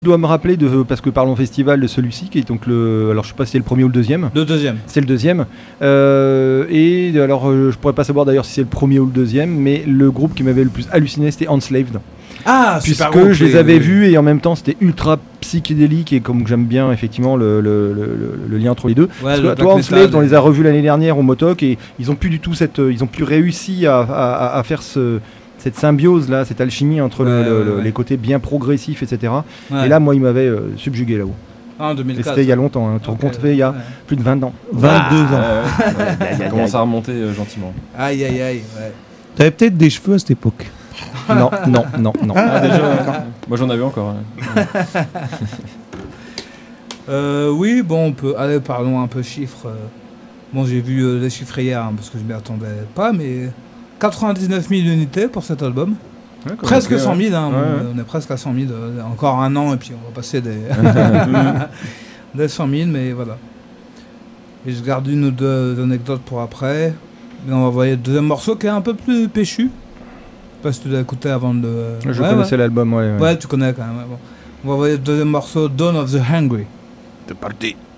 dois me rappeler parce que parlons festival de celui-ci qui est donc alors je sais pas si c'est le premier ou le deuxième. Le deuxième. C'est le deuxième. Et alors je pourrais pas savoir d'ailleurs si c'est le premier ou le deuxième, mais le groupe qui m'avait le plus halluciné c'était Enslaved. Ah, puisque groupe, je les avais vus et en même temps c'était ultra psychédélique et comme j'aime bien effectivement le lien entre les deux. Ouais, parce que toi Enslaved, on les a revus l'année dernière au Motoc et ils ont plus du tout ils ont plus réussi à faire cette symbiose là, cette alchimie entre les côtés bien progressifs, etc. Ouais. Et là, moi, il m'avait subjugué là-haut. En 2004. Et c'était il y a longtemps, hein. Tu te rends compte, il y a plus de 20 ans. 22 ans. Ça commence à remonter gentiment. Aïe, aïe, aïe. Ouais. T'avais peut-être des cheveux à cette époque. Non. Ah, déjà, moi j'en avais encore. Oui, bon, on peut. Allez, parlons un peu chiffres. Bon, j'ai vu les chiffres hier parce que je m'y attendais pas, mais 99 000 unités pour cet album. Ouais, presque 100 000, hein. On est presque à 100 000. Encore un an et puis on va passer des 100 000, mais voilà. Et je garde une ou deux anecdotes pour après. Mais on va voir le deuxième morceau qui est un peu plus péchu. Je sais pas si tu l'as écouté avant de... Je connaissais l'album, Ouais, tu connais quand même. Bon. On va voir le deuxième morceau, Dawn of the Hungry. C'est parti.